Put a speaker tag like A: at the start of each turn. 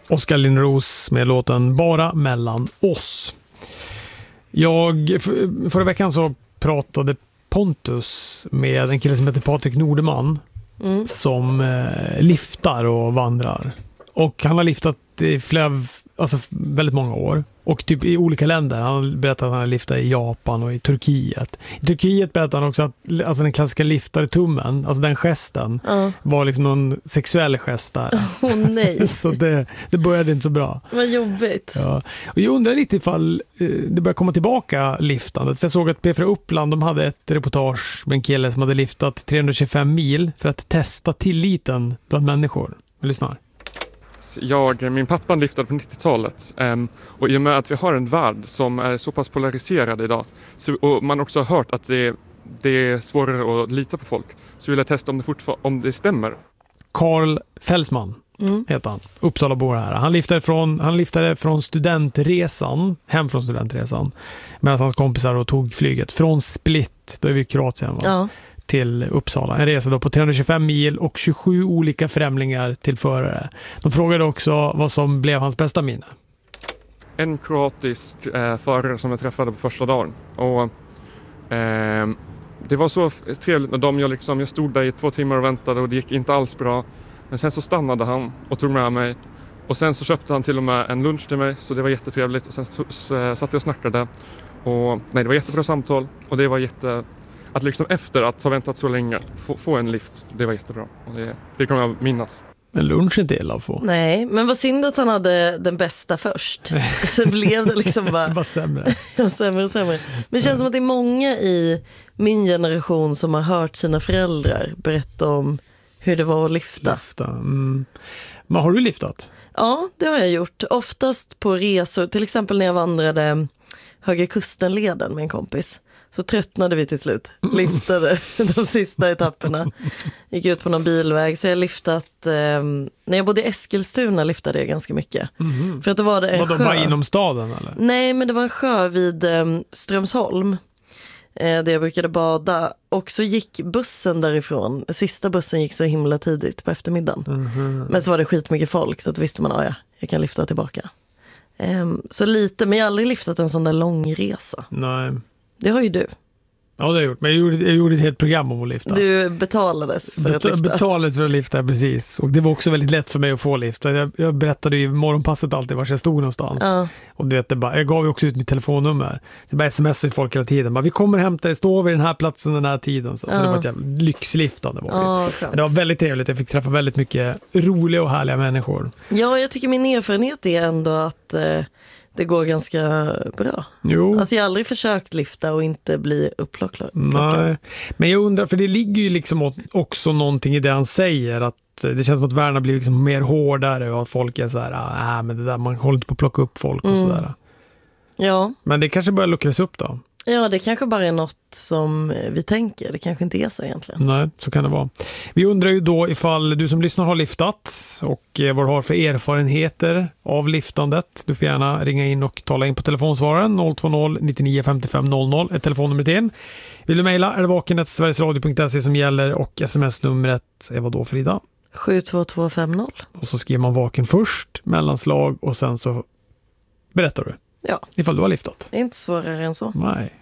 A: Oskar Linnros med låten Bara mellan oss. Förra veckan så pratade Pontus med en kille som heter Patrik Nordeman som liftar och vandrar. Och han har liftat i väldigt många år. Och typ i olika länder. Han berättar att han har liftat i Japan och i Turkiet. I Turkiet berättar han också att alltså den klassiska liftartummen, alltså den gesten, var liksom någon sexuell gest där.
B: Åh nej.
A: Så det började inte så bra.
B: Vad jobbigt.
A: Ja. Och jag undrar lite ifall det börjar komma tillbaka liftandet. För jag såg att P4 Uppland, de hade ett reportage med en kille som hade liftat 325 mil för att testa tilliten bland människor. Lyssna.
C: Min pappa liftade på 90-talet och i och med att vi har en värld som är så pass polariserad idag och man också har hört att det är svårare att lita på folk, så vill jag testa om det stämmer.
A: Carl Fälsman heter han, Uppsalabor här. Han liftade från studentresan, hem från studentresan, medan hans kompisar då tog flyget från Split, då är vi i Kroatien till Uppsala. En resa då på 325 mil och 27 olika främlingar till förare. De frågade också vad som blev hans bästa minne.
C: En kroatisk förare som jag träffade på första dagen. Och det var så trevligt med dem. Jag stod där i 2 timmar och väntade och det gick inte alls bra. Men sen så stannade han och tog med mig. Och sen så köpte han till och med en lunch till mig, så det var jättetrevligt. Och sen satt jag och snackade. Och det var jättebra samtal. Och det var att liksom efter att ha väntat så länge få en lift, det var jättebra. Och det kan jag minnas.
A: En lunch är inte illa att få.
B: Nej, men vad synd att han hade den bästa först. Så blev det liksom bara...
A: Det var sämre.
B: sämre och sämre. Men det känns som att det är många i min generation som har hört sina föräldrar berätta om hur det var att lifta.
A: Men har du liftat?
B: Ja, det har jag gjort. Oftast på resor, till exempel när jag vandrade Höga Kustenleden med en kompis. Så tröttnade vi till slut. Liftade de sista etapperna. Gick ut på någon bilväg. Så jag liftat... när jag bodde i Eskilstuna liftade jag ganska mycket. För att då var det en sjö.
A: Bara inom staden eller?
B: Nej, men det var en sjö vid Strömsholm. Där jag brukade bada. Och så gick bussen därifrån. Sista bussen gick så himla tidigt på eftermiddagen. Men så var det skitmycket folk. Så att visste man, jag kan lifta tillbaka. Så lite, men jag har aldrig liftat en sån där lång resa.
A: Nej.
B: Det har ju du.
A: Ja, det har jag gjort. Men jag gjorde ett helt program om att lifta.
B: Du betalades för att lifta.
A: Betalades för att lifta, precis. Och det var också väldigt lätt för mig att få lifta. Jag berättade ju i morgonpasset alltid var jag stod någonstans. Ja. Och du vet, jag gav ju också ut mitt telefonnummer. Så bara smsade folk hela tiden. Vi kommer hämta dig, stå vid den här platsen den här tiden. Så det var ett jävla lyxliftande. Men det var väldigt trevligt. Jag fick träffa väldigt mycket roliga och härliga människor.
B: Ja, jag tycker min erfarenhet är ändå att... det går ganska bra.
A: Jo.
B: Alltså jag har aldrig försökt lyfta och inte bli upplockad.
A: Nej, men jag undrar, för det ligger ju liksom också någonting i det han säger, att det känns som att världen blir liksom mer hårdare och att folk är så här, men det där, man håller inte på att plocka upp folk och sådär.
B: Ja.
A: Men det kanske börjar luckras upp då.
B: Ja, det kanske bara är något som vi tänker. Det kanske inte är så egentligen.
A: Nej, så kan det vara. Vi undrar ju då ifall du som lyssnar har liftat och vad du har för erfarenheter av liftandet. Du får gärna ringa in och tala in på telefonsvararen 020 99 55 00 är telefonnumret in. Vill du mejla är det vaken@sverigesradio.se som gäller och sms-numret är vad då, Frida?
B: 72250.
A: Och så skriver man vaken först, mellanslag och sen så berättar du.
B: Ja.
A: Ifall du har liftat.
B: Det är inte svårare än så.
A: Nej.